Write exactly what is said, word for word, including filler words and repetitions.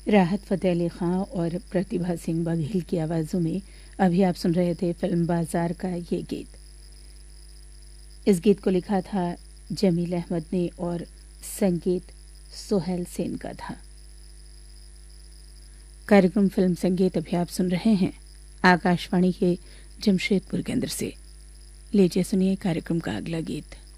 राहत फ़तेह अली खां और प्रतिभा सिंह बघेल की आवाज़ों में अभी आप सुन रहे थे फिल्म बाजार का ये गीत। इस गीत को लिखा था जमील अहमद ने और संगीत सोहेल सेन का था। कार्यक्रम फिल्म संगीत अभी आप सुन रहे हैं आकाशवाणी के जमशेदपुर केंद्र से। लीजिए सुनिए कार्यक्रम का अगला गीत।